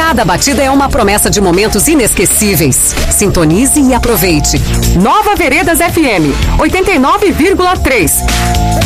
Cada batida é uma promessa de momentos inesquecíveis. Sintonize e aproveite. Nova Veredas FM 89,3.